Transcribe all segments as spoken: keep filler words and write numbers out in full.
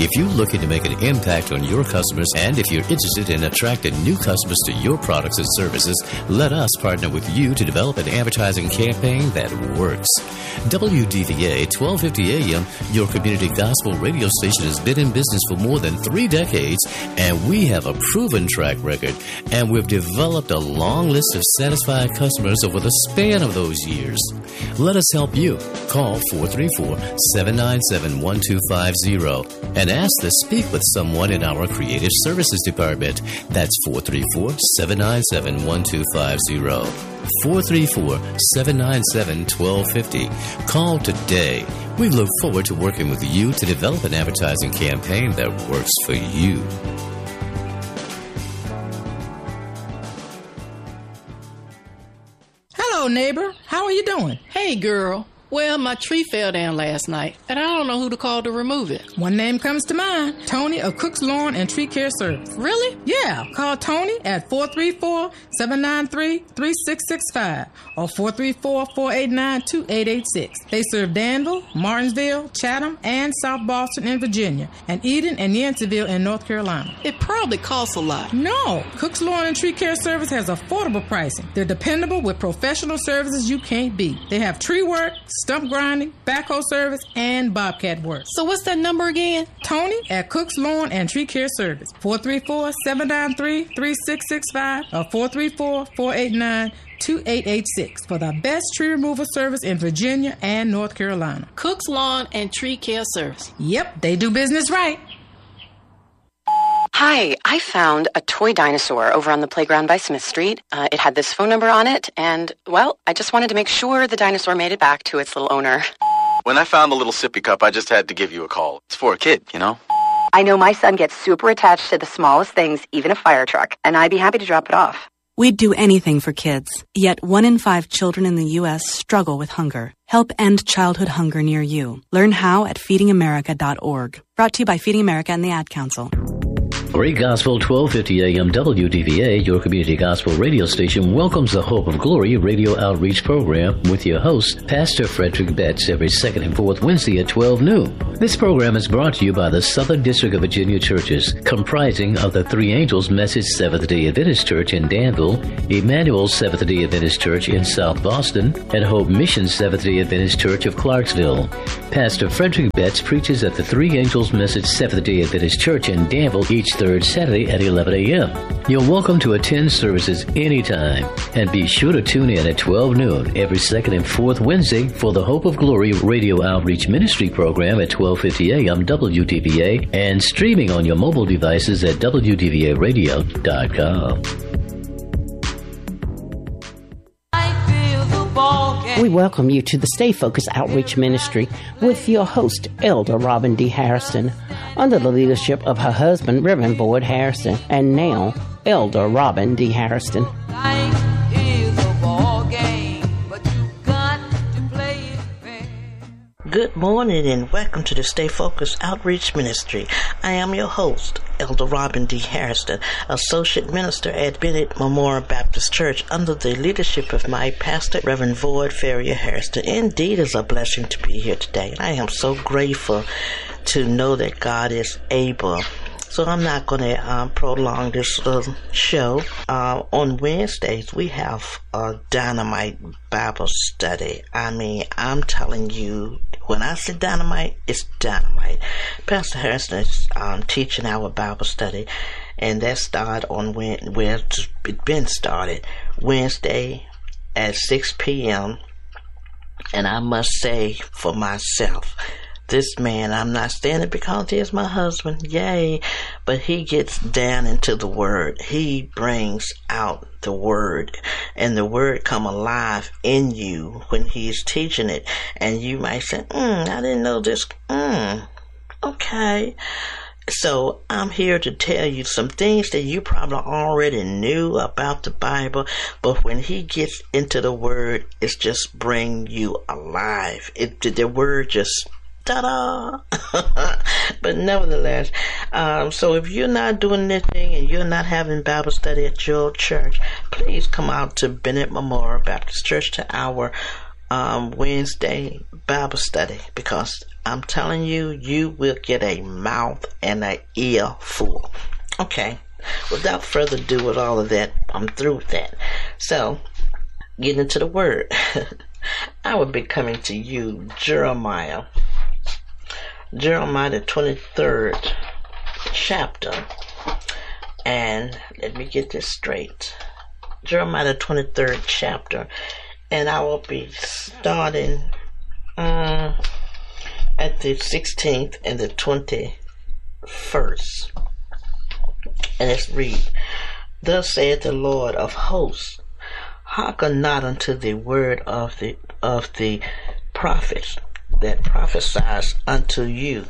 If you're looking to make an impact on your customers and if you're interested in attracting new customers to your products and services, let us partner with you to develop an advertising campaign that works. W D V A twelve fifty A M, your community gospel radio station, has been in business for more than three decades, and we have a proven track record, and we've developed a long list of satisfied customers over the span of those years. Let us help you. Call four three four, seven nine seven, one two five zero and ask to speak with someone in our Creative Services Department. That's four three four, seven nine seven, one two five zero. four three four, seven nine seven, one two five zero. Call today. We look forward to working with you to develop an advertising campaign that works for you. Hello, neighbor. How are you doing? Hey, girl. Well, my tree fell down last night, and I don't know who to call to remove it. One name comes to mind. Tony of Cook's Lawn and Tree Care Service. Really? Yeah. Call Tony at four three four, seven nine three, three six six five or four three four, four eight nine, two eight eight six. They serve Danville, Martinsville, Chatham, and South Boston in Virginia, and Eden and Yanceyville in North Carolina. It probably costs a lot. No. Cook's Lawn and Tree Care Service has affordable pricing. They're dependable with professional services you can't beat. They have tree work, stump grinding, backhoe service, and bobcat work. So what's that number again? Tony at Cook's Lawn and Tree Care Service. four three four, seven nine three, three six six five or four three four, four eight nine, two eight eight six for the best tree removal service in Virginia and North Carolina. Cook's Lawn and Tree Care Service. Yep, they do business right. Hi, I found a toy dinosaur over on the playground by Smith Street. Uh, it had this phone number on it, and, well, I just wanted to make sure the dinosaur made it back to its little owner. When I found the little sippy cup, I just had to give you a call. It's for a kid, you know? I know my son gets super attached to the smallest things, even a fire truck, and I'd be happy to drop it off. We'd do anything for kids, yet one in five children in the U S struggle with hunger. Help end childhood hunger near you. Learn how at feeding america dot org. Brought to you by Feeding America and the Ad Council. Great Gospel twelve fifty A M W D V A, your community gospel radio station, welcomes the Hope of Glory radio outreach program with your host, Pastor Frederick Betts, every second and fourth Wednesday at twelve noon. This program is brought to you by the Southern District of Virginia churches, comprising of the Three Angels Message Seventh-day Adventist Church in Danville, Emmanuel Seventh-day Adventist Church in South Boston, and Hope Mission Seventh-day Adventist Church of Clarksville. Pastor Frederick Betts preaches at the Three Angels Message Seventh-day Adventist Church in Danville each third Saturday at eleven a.m. You're welcome to attend services anytime, and be sure to tune in at twelve noon every second and fourth Wednesday for the Hope of Glory Radio Outreach Ministry program at twelve fifty A M W D V A and streaming on your mobile devices at w d v a radio dot com. We welcome you to the Stay Focused Outreach Ministry with your host, Elder Robin D. Harrison, under the leadership of her husband, Reverend Boyd Harrison, and now, Elder Robin D. Harrison. Good morning and welcome to the Stay Focused Outreach Ministry. I am your host, Elder Robin D. Harrison, Associate Minister at Bennett Memorial Baptist Church under the leadership of my pastor, Reverend Boyd Ferrier Harrison. Indeed, it's a blessing to be here today. I am so grateful to know that God is able. So I'm not going to um, prolong this little show. Uh, on Wednesdays, we have a dynamite Bible study. I mean, I'm telling you, when I say dynamite, it's dynamite. Pastor Harrison is um, teaching our Bible study, and that started on when where it's been started Wednesday at six p.m. And I must say for myself, this man, I'm not saying it because he is my husband, yay, but he gets down into the Word. He brings out the Word, and the Word come alive in you when he's teaching it. And you might say, mm, I didn't know this. Mm, okay. So I'm here to tell you some things that you probably already knew about the Bible, but when he gets into the Word, it's just bring you alive. It, the Word just ta-da! But nevertheless, um, so if you're not doing anything and you're not having Bible study at your church, please come out to Bennett Memorial Baptist Church to our um, Wednesday Bible study, because I'm telling you, you will get a mouth and an ear full. Okay, without further ado with all of that, I'm through with that. So, getting into the word. I will be coming to you, Jeremiah. Jeremiah, the twenty-third chapter. And let me get this straight. Jeremiah, the twenty-third chapter. And I will be starting um, at the sixteenth and the twenty-first. And let's read. Thus saith the Lord of hosts, hearken not unto the word of the of the prophets that prophesies unto you.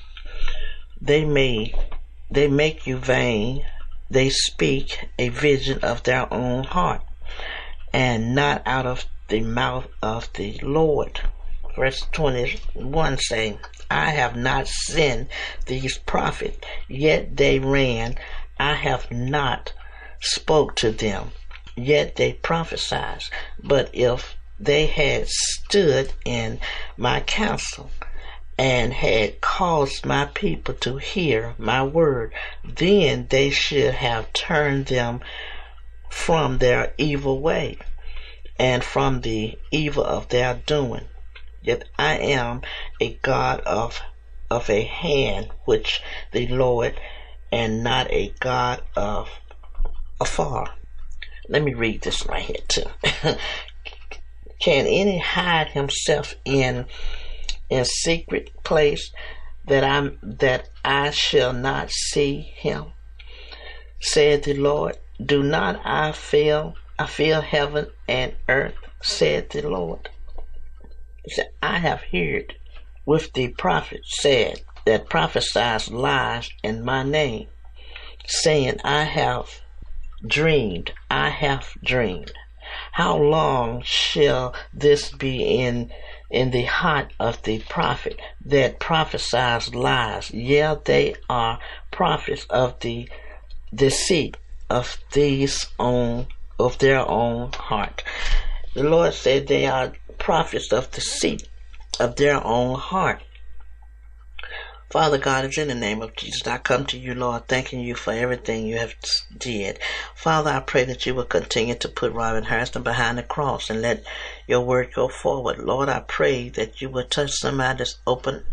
They may they make you vain. They speak a vision of their own heart, and not out of the mouth of the Lord. Verse twenty-one saying, I have not sent these prophets, yet they ran. I have not spoke to them, yet they prophesied. But if they had stood in my counsel, and had caused my people to hear my word, then they should have turned them from their evil way, and from the evil of their doing. Yet I am a God of of a hand which the Lord, and not a God of afar. Let me read this right here too. Can any hide himself in in secret place that I'm that I shall not see him? Said the Lord. Do not I feel I feel heaven and earth, said the Lord. He said, I have heard with the prophet said that prophesies lies in my name, saying, I have dreamed, I have dreamed. How long shall this be in in the heart of the prophet that prophesies lies? Yeah, they are prophets of the deceit of these own of their own heart. The Lord said they are prophets of deceit of their own heart. Father God, it's in the name of Jesus, I come to you, Lord, thanking you for everything you have did. Father, I pray that you will continue to put Robin Harrison behind the cross and let your word go forward. Lord, I pray that you will touch somebody's open